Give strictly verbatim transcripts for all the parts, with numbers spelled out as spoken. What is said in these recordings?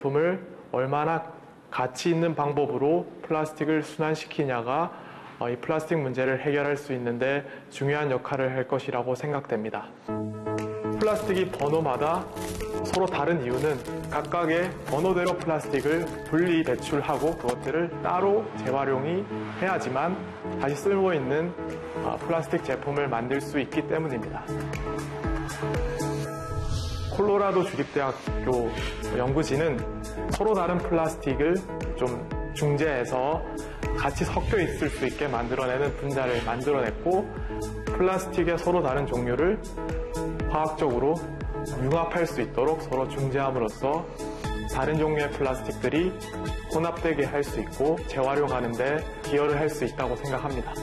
제품을 얼마나 가치 있는 방법으로 플라스틱을 순환시키냐가 이 플라스틱 문제를 해결할 수 있는데 중요한 역할을 할 것이라고 생각됩니다. 플라스틱이 번호마다 서로 다른 이유는 각각의 번호대로 플라스틱을 분리 배출하고 그것들을 따로 재활용이 해야지만 다시 쓸모 있는 플라스틱 제품을 만들 수 있기 때문입니다. 콜로라도 주립대학교 연구진은 서로 다른 플라스틱을 좀 중재해서 같이 섞여 있을 수 있게 만들어내는 분자를 만들어냈고 플라스틱의 서로 다른 종류를 화학적으로 융합할 수 있도록 서로 중재함으로써 다른 종류의 플라스틱들이 혼합되게 할 수 있고 재활용하는 데 기여를 할 수 있다고 생각합니다.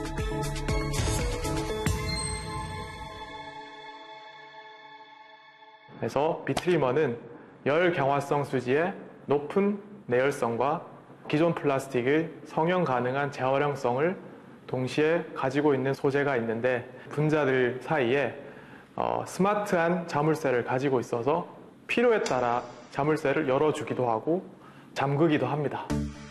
그래서 비트리머는 열 경화성 수지의 높은 내열성과 기존 플라스틱의 성형 가능한 재활용성을 동시에 가지고 있는 소재가 있는데 분자들 사이에 어, 스마트한 자물쇠를 가지고 있어서 필요에 따라 자물쇠를 열어주기도 하고 잠그기도 합니다.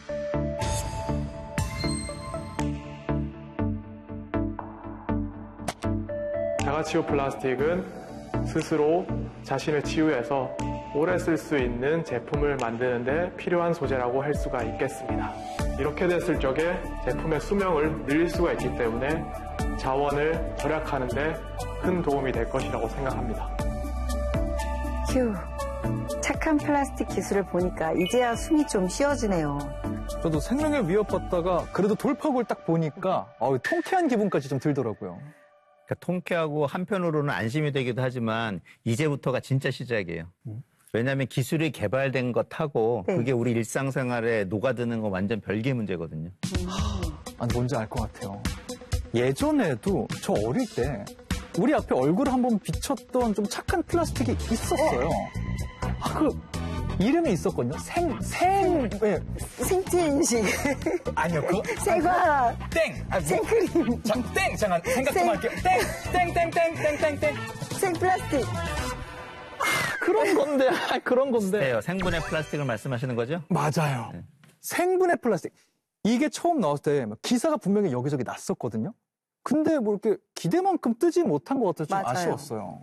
자가치유 플라스틱은 스스로 자신을 치유해서 오래 쓸 수 있는 제품을 만드는 데 필요한 소재라고 할 수가 있겠습니다. 이렇게 됐을 적에 제품의 수명을 늘릴 수가 있기 때문에 자원을 절약하는 데 큰 도움이 될 것이라고 생각합니다. 휴, 착한 플라스틱 기술을 보니까 이제야 숨이 좀 쉬어지네요. 저도 생명을 위협받다가 그래도 돌파구를 딱 보니까 어, 통쾌한 기분까지 좀 들더라고요. 그러니까 통쾌하고 한편으로는 안심이 되기도 하지만 이제부터가 진짜 시작이에요. 음. 왜냐하면 기술이 개발된 것하고 네. 그게 우리 일상생활에 녹아드는 건 완전 별개 문제거든요. 음. 아, 뭔지 알 것 같아요. 예전에도 저 어릴 때 우리 앞에 얼굴을 한번 비쳤던 좀 착한 플라스틱이 있었어요. 아, 그 이름이 있었거든요. 생, 생, 네. 생트인식. 아니요, 그. 생과. 땡! 아, 생크림. 자, 땡! 잠깐, 생각 좀 할게요. 땡! 땡, 땡, 땡, 땡, 땡, 땡. 생플라스틱. 아, 그런 건데, 아, 그런 건데. 네, 생분해 플라스틱을 말씀하시는 거죠? 맞아요. 네. 생분해 플라스틱. 이게 처음 나왔을 때 기사가 분명히 여기저기 났었거든요. 근데 뭐 이렇게 기대만큼 뜨지 못한 것 같아서 좀 맞아요. 아쉬웠어요.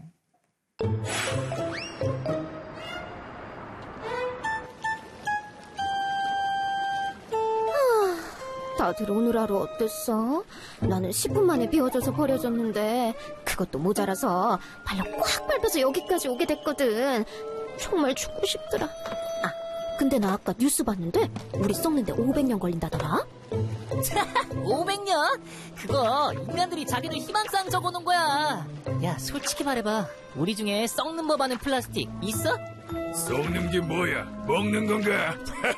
다들 오늘 하루 어땠어? 나는 십 분 만에 비워져서 버려졌는데 그것도 모자라서 발로 꽉 밟혀서 여기까지 오게 됐거든. 정말 죽고 싶더라. 아, 근데 나 아까 뉴스 봤는데 우리 썩는데 오백 년 걸린다더라? 오백 년? 그거 인간들이 자기들 희망사항 적어놓은 거야. 야, 솔직히 말해봐. 우리 중에 썩는 법 아는 플라스틱 있어? 썩는 게 뭐야? 먹는 건가?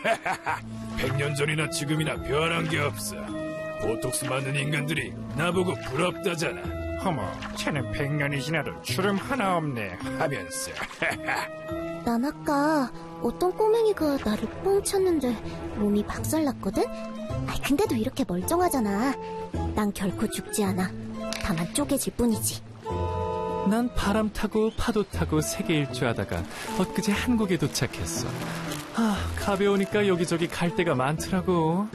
백 년 전이나 지금이나 변한 게 없어. 보톡스 맞는 인간들이 나보고 부럽다잖아. 어머, 쟤는 백 년이 지나도 주름 하나 없네 하면서. 난 아까 어떤 꼬맹이가 나를 뻥 쳤는데 몸이 박살났거든? 아이, 근데도 이렇게 멀쩡하잖아. 난 결코 죽지 않아. 다만 쪼개질 뿐이지. 난 바람 타고 파도 타고 세계 일주하다가 엊그제 한국에 도착했어. 아, 가벼우니까 여기저기 갈 데가 많더라고.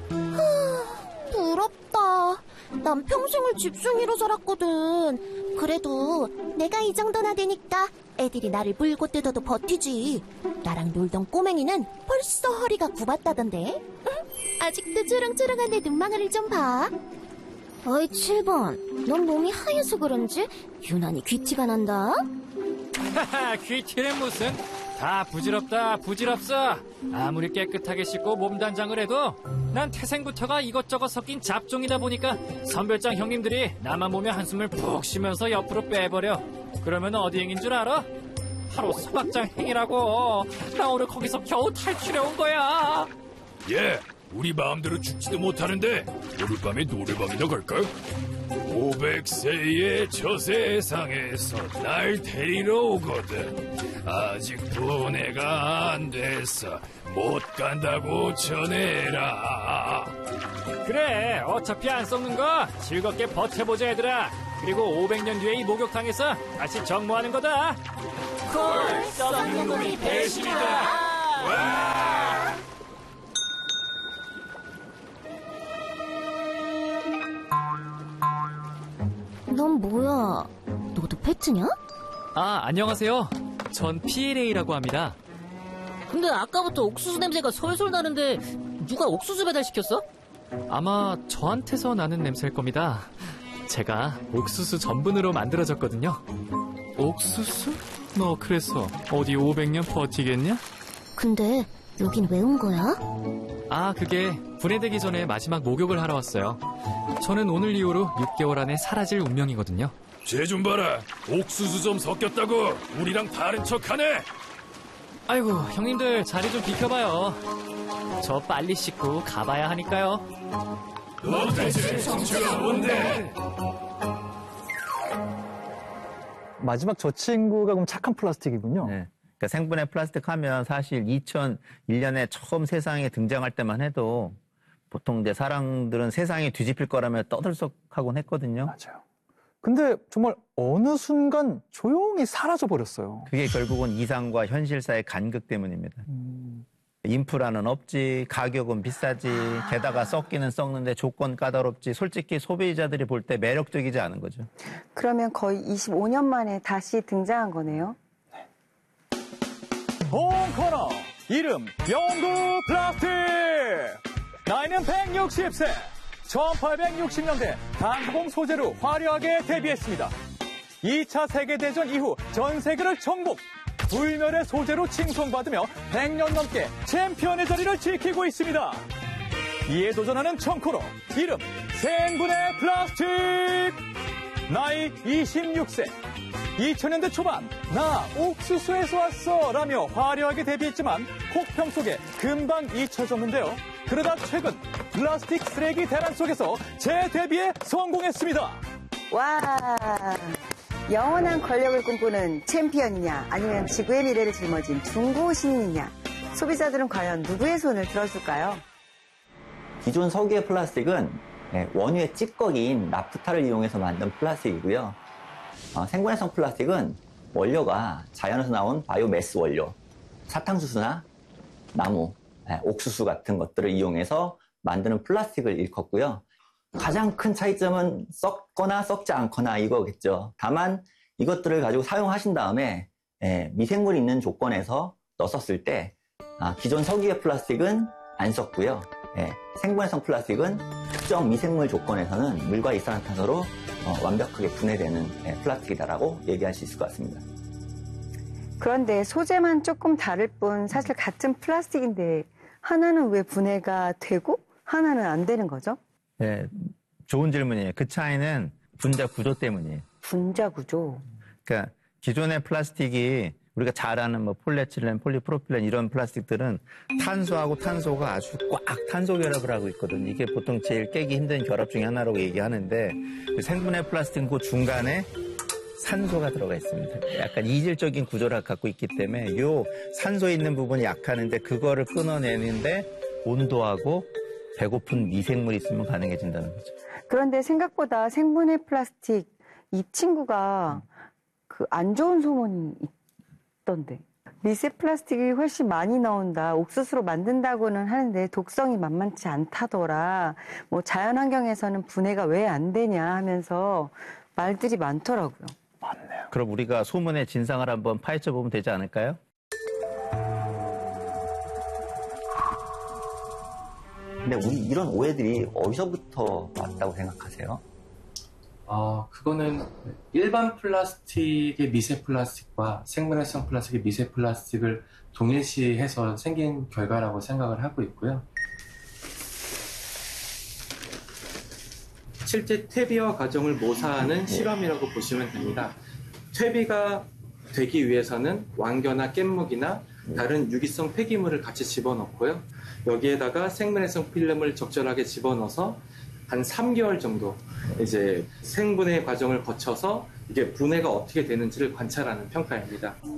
하, 부럽다. 난 평생을 집순이로 살았거든. 그래도 내가 이 정도나 되니까 애들이 나를 물고 뜯어도 버티지. 나랑 놀던 꼬맹이는 벌써 허리가 굽었다던데. 아직도 쭈렁쭈렁한 내 눈망울을 좀 봐. 어이, 칠 번. 넌 몸이 하얘서 그런지 유난히 귀티가 난다. 하하, 귀티는 무슨. 다 부질없다, 부질없어. 아무리 깨끗하게 씻고 몸단장을 해도 난 태생부터가 이것저것 섞인 잡종이다 보니까 선별장 형님들이 나만 보면 한숨을 푹 쉬면서 옆으로 빼버려. 그러면 어디 행인 줄 알아? 바로 소각장 행이라고. 나 오늘 거기서 겨우 탈출해 온 거야. 예, 우리 마음대로 죽지도 못하는데 오늘 밤에 노래방이나 갈까? 오백 세의 저 세상에서 날 데리러 오거든. 아직도 내가 안 돼서 못 간다고 전해라. 그래, 어차피 안 썩는 거 즐겁게 버텨보자 얘들아. 그리고 오백 년 뒤에 이 목욕탕에서 다시 정모하는 거다. 콜, 썩는 놈이 배신이다. 넌 뭐야? 너도 페트냐? 아, 안녕하세요. 전 피엘에이라고 합니다. 근데 아까부터 옥수수 냄새가 솔솔 나는데 누가 옥수수 배달시켰어? 아마 저한테서 나는 냄새일 겁니다. 제가 옥수수 전분으로 만들어졌거든요. 옥수수? 너 그래서 어디 오백 년 버티겠냐? 근데 여긴 왜 온 거야? 아, 그게 분해되기 전에 마지막 목욕을 하러 왔어요. 저는 오늘 이후로 육 개월 안에 사라질 운명이거든요. 쟤 좀 봐라. 옥수수 좀 섞였다고 우리랑 다른 척하네. 아이고, 형님들 자리 좀 비켜봐요. 저 빨리 씻고 가봐야 하니까요. 도대체 정체가 뭔데? 마지막 저 친구가 그럼 착한 플라스틱이군요. 네. 그러니까 생분해 플라스틱 하면 사실 이천일 년에 처음 세상에 등장할 때만 해도 보통 이제 사람들은 세상이 뒤집힐 거라며 떠들썩하곤 했거든요. 맞아요. 근데 정말 어느 순간 조용히 사라져 버렸어요. 그게 결국은 이상과 현실사의 간극 때문입니다. 음. 인프라는 없지, 가격은 비싸지, 게다가 썩기는 썩는데 조건 까다롭지, 솔직히 소비자들이 볼 때 매력적이지 않은 거죠. 그러면 거의 이십오 년 만에 다시 등장한 거네요. 홈코너 이름 영구 플라스틱. 나이는 백육십 세. 천팔백육십 년대 단공 소재로 화려하게 데뷔했습니다. 이 차 세계대전 이후 전 세계를 정복, 불멸의 소재로 칭송받으며 백 년 넘게 챔피언의 자리를 지키고 있습니다. 이에 도전하는 청코너 이름 생분해 플라스틱. 나이 이십육 세. 이천 년대 초반 나 옥수수에서 왔어 라며 화려하게 데뷔했지만 혹평 속에 금방 잊혀졌는데요. 그러다 최근 플라스틱 쓰레기 대란 속에서 재데뷔에 성공했습니다. 와, 영원한 권력을 꿈꾸는 챔피언이냐 아니면 지구의 미래를 짊어진 중고 신인이냐, 소비자들은 과연 누구의 손을 들어줄까요? 기존 석유의 플라스틱은 원유의 찌꺼기인 나프타를 이용해서 만든 플라스틱이고요. 어, 생분해성 플라스틱은 원료가 자연에서 나온 바이오매스 원료, 사탕수수나 나무, 네, 옥수수 같은 것들을 이용해서 만드는 플라스틱을 일컫고요. 가장 큰 차이점은 썩거나 썩지 않거나 이거겠죠. 다만 이것들을 가지고 사용하신 다음에 예, 미생물이 있는 조건에서 넣었을 때 아, 기존 석유의 플라스틱은 안 썩고요. 예, 생분해성 플라스틱은 특정 미생물 조건에서는 물과 이산화탄소로 어, 완벽하게 분해되는 예, 플라스틱이다라고 얘기할 수 있을 것 같습니다. 그런데 소재만 조금 다를 뿐 사실 같은 플라스틱인데 하나는 왜 분해가 되고 하나는 안 되는 거죠? 네, 좋은 질문이에요. 그 차이는 분자 구조 때문이에요. 분자 구조. 그러니까 기존의 플라스틱이 우리가 잘 아는 뭐 폴리에틸렌, 폴리프로필렌 이런 플라스틱들은 탄소하고 탄소가 아주 꽉 탄소 결합을 하고 있거든요. 이게 보통 제일 깨기 힘든 결합 중에 하나라고 얘기하는데 생분해 플라스틱은 그 중간에 산소가 들어가 있습니다. 약간 이질적인 구조를 갖고 있기 때문에 요 산소에 있는 부분이 약하는데 그거를 끊어내는데 온도하고 배고픈 미생물이 있으면 가능해진다는 거죠. 그런데 생각보다 생분해 플라스틱 이 친구가 그 안 좋은 소문이 있던데. 미세 플라스틱이 훨씬 많이 나온다. 옥수수로 만든다고는 하는데 독성이 만만치 않다더라. 뭐 자연 환경에서는 분해가 왜 안 되냐 하면서 말들이 많더라고요. 맞네요. 그럼 우리가 소문의 진상을 한번 파헤쳐 보면 되지 않을까요? 근데 우리 이런 오해들이 어디서부터 왔다고 생각하세요? 아, 그거는 일반 플라스틱의 미세 플라스틱과 생분해성 플라스틱의 미세 플라스틱을 동일시해서 생긴 결과라고 생각을 하고 있고요. 실제 퇴비화 과정을 모사하는 실험이라고 보시면 됩니다. 퇴비가 되기 위해서는 왕겨나 깻묵이나 다른 유기성 폐기물을 같이 집어넣고요. 여기에다가 생분해성 필름을 적절하게 집어넣어서 한 삼 개월 정도 이제 생분해 과정을 거쳐서 이게 분해가 어떻게 되는지를 관찰하는 평가입니다.